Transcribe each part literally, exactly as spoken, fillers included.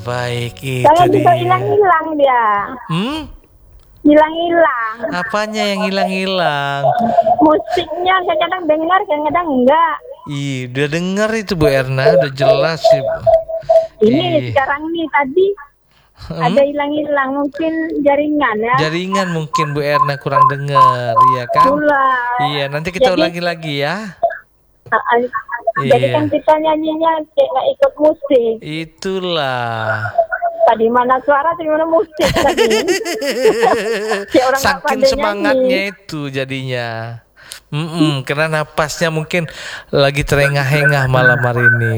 baik, itu Saya bisa dia. hilang-hilang dia. Hmm? Hilang-hilang. Apanya yang hilang-hilang? Musiknya kadang-kadang dengar, kadang-kadang enggak. Ih, udah dengar itu Bu Erna, udah jelas sih. Ini Ih. sekarang nih tadi Hmm? ada hilang-hilang, mungkin jaringan ya. Jaringan mungkin Bu Erna kurang dengar, iya kan? Pula. Iya, nanti kita Jadi- ulangi lagi ya. Ah, ah, Jadi Iya. kan kita nyanyinya kayak nggak ikut musik. Itulah. Tadi mana suara, tadi mana musik tadi. Kayak orang nggak Saking pandai semangatnya nyanyi. itu jadinya. Mm-mm, karena napasnya mungkin lagi terengah-engah malam hari ini.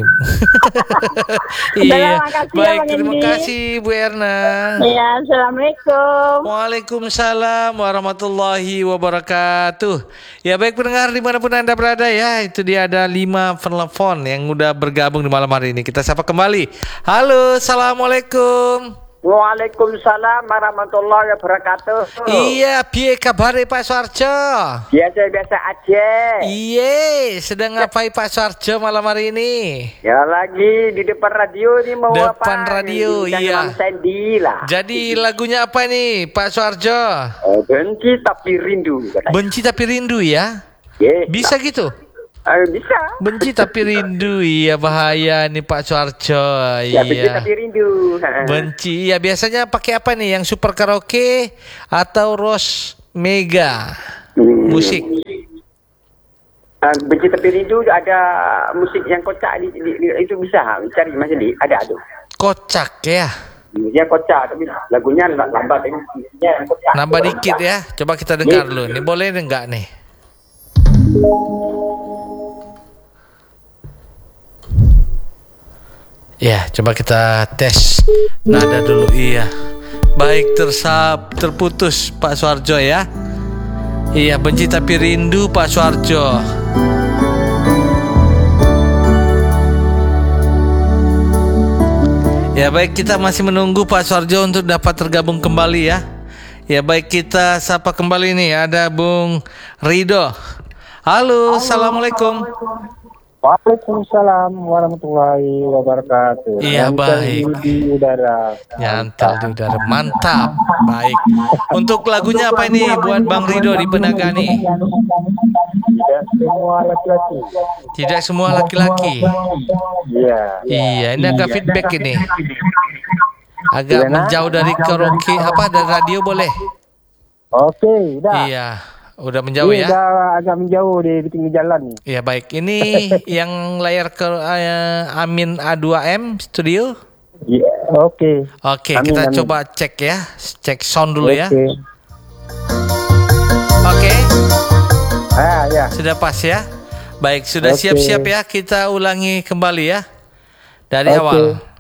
Iya, Udah, makasih ya, baik, Bang terima Endi. kasih Bu Erna. Iya, assalamualaikum. Waalaikumsalam warahmatullahi wabarakatuh. Ya baik pendengar dimanapun Anda berada ya, itu dia ada lima penelpon yang udah bergabung di malam hari ini. Kita sapa kembali. Halo, assalamualaikum. Waalaikumsalam warahmatullahi wabarakatuh. Iya, piye kabare Pak Suarjo? Biasa-biasa aja. Iya, sedang ngapain Pak Suarjo malam hari ini? Ya lagi di depan radio nih mau apa? Depan radio, Dengan iya. Mam Sandy lah. Jadi lagunya apa nih Pak Suarjo? Oh, benci tapi rindu katanya. Benci tapi rindu ya? Yeah. Bisa gitu? Eh, bisa. Benci tapi rindu, iya bahaya nih Pak Suarjo. Ya benci Iya. tapi rindu. Benci, ya biasanya pakai apa nih? Yang super karaoke atau Rose Mega Hmm. musik? Eh, benci tapi rindu ada musik yang kocak di, di, di- itu bisa cari Mas Edi, ada tuh. Kocak ya. Dia kocak tapi lagunya lambat ini. Musiknya yang kocak. Nambah dikit ya. Coba kita dengar dulu. Ini boleh enggak nih? Ya, coba kita tes nada dulu. Iya. Baik, tersap terputus Pak Suarjo ya. Iya, benci tapi rindu Pak Suarjo. Ya baik, kita masih menunggu Pak Suarjo untuk dapat tergabung kembali ya. Ya baik, kita sapa kembali nih, ada Bung Rido. Halo, assalamualaikum. Waalaikumsalam warahmatullahi wabarakatuh. Iya, Nyantel baik. di udara. Nyantal di udara, mantap. Baik. Untuk lagunya apa ini buat Bang Rido di Penagani? Tidak semua laki-laki. Tidak semua laki-laki. Iya. Iya, ini agak feedback ini. Agak Gimana? menjauh dari karaoke apa dari radio boleh? Oke, udah. Iya, udah menjauh Ini ya. udah agak menjauh di, di pinggir jalan nih. Iya baik. Ini yang layar ke eh, Amin A dua M Studio. Iya, oke. Oke, Amin, kita amin. coba cek ya. Cek sound dulu ya. Oke. Oke, Ah, ya. sudah pas ya. Baik, sudah Oke. siap-siap ya. Kita ulangi kembali ya. Dari Oke. awal.